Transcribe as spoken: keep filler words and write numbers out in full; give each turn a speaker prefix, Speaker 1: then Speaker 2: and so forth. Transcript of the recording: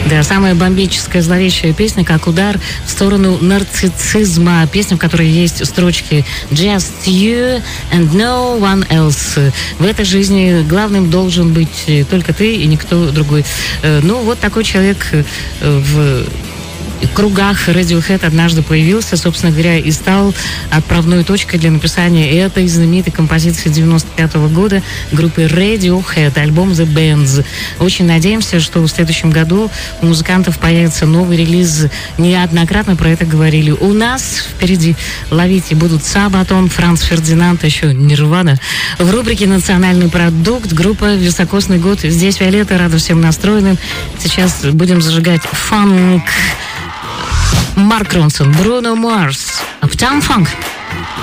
Speaker 1: Да, самая бомбическая, зловещая песня, как удар в сторону нарциссизма. Песня, в которой есть строчки «Just you and no one else». В этой жизни главным должен быть только ты и никто другой. Ну, вот такой человек в кругах Radiohead однажды появился, собственно говоря, и стал отправной точкой для написания этой знаменитой композиции девяносто пятого года группы Radiohead, альбом The Bands. Очень надеемся, что в следующем году у музыкантов появится новый релиз. Неоднократно про это говорили. У нас впереди ловите будут Сабатон, Франц Фердинанд, еще Нирвана. В рубрике «Национальный продукт» группа «Високосный год». Здесь Виолетта, рада всем настроенным. Сейчас будем зажигать фанк. Марк Ронсон, Бруно Марс, Uptown Funk.